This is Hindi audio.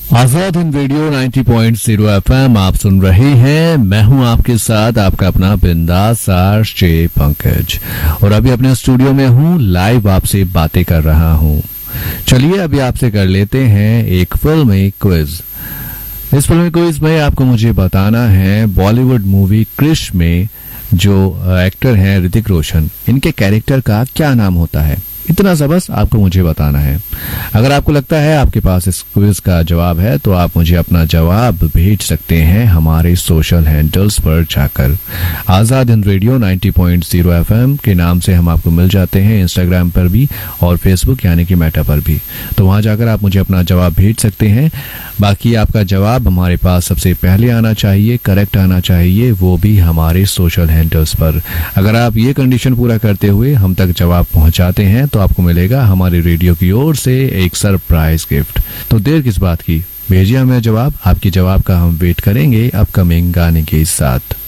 आजाद हिंद रेडियो 90.0 एफएम आप सुन रहे हैं। मैं हूं आपके साथ आपका अपना बिंदास आरजे पंकज और अभी अपने स्टूडियो में हूं, लाइव आपसे बातें कर रहा हूं। चलिए अभी आपसे कर लेते हैं एक फिल्मी क्विज। इस फिल्मी क्विज में आपको मुझे बताना है बॉलीवुड मूवी क्रिश में जो एक्टर हैं ऋतिक रोशन, इनके कैरेक्टर का क्या नाम होता है। इतना सा बस आपको मुझे बताना है। अगर आपको लगता है आपके पास इस क्विज का जवाब है तो आप मुझे अपना जवाब भेज सकते हैं हमारे सोशल हैंडल्स पर जाकर। आजाद हिंद रेडियो 90.0 एफएम के नाम से हम आपको मिल जाते हैं इंस्टाग्राम पर भी और फेसबुक यानी कि मेटा पर भी, तो वहां जाकर आप मुझे अपना जवाब भेज सकते हैं। बाकी आपका जवाब हमारे पास सबसे पहले आना चाहिए, करेक्ट आना चाहिए, वो भी हमारे सोशल हैंडल्स पर। अगर आप ये कंडीशन पूरा करते हुए हम तक जवाब पहुंचाते हैं तो आपको मिलेगा हमारे रेडियो की ओर से एक सरप्राइज गिफ्ट। तो देर किस बात की, भेजिए हमें जवाब। आपके जवाब का हम वेट करेंगे अपकमिंग गाने के साथ।